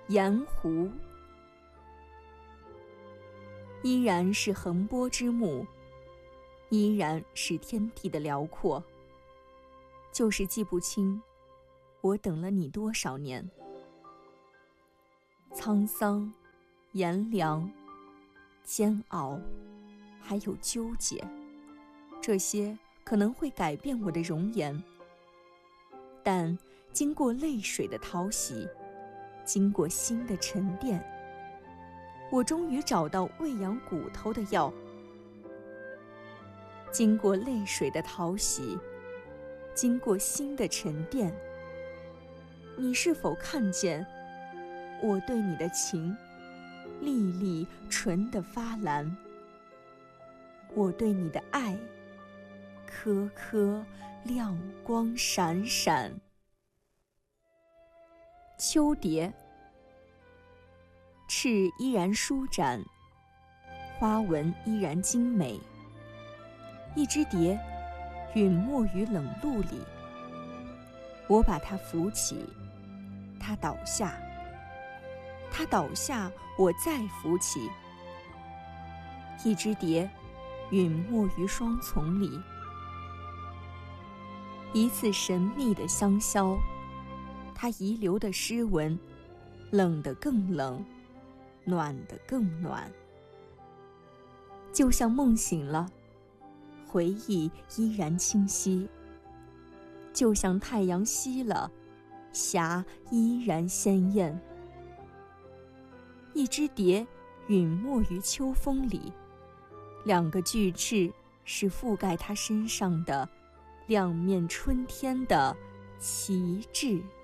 盐湖。依然是横波之幕，依然是天地的辽阔，就是记不清我等了你多少年。沧桑、炎凉、煎熬，还有纠结，这些可能会改变我的容颜，但经过泪水的淘洗，经过心的沉淀，我终于找到喂养骨头的药。经过泪水的淘洗，经过心的沉淀，你是否看见我对你的情粒粒纯得发蓝，我对你的爱颗颗亮光闪闪。秋蝶，翅依然舒展，花纹依然精美。一只蝶陨没于冷露里，我把它扶起，它倒下，它倒下，我再扶起。一只蝶陨没于霜丛里，一次神秘的香消，它遗留的诗文，冷得更冷，暖得更暖。就像梦醒了，回忆依然清晰，就像太阳西了，霞依然鲜艳。一只蝶陨没于秋风里，两个巨翅是覆盖它身上的两面春天的旗帜。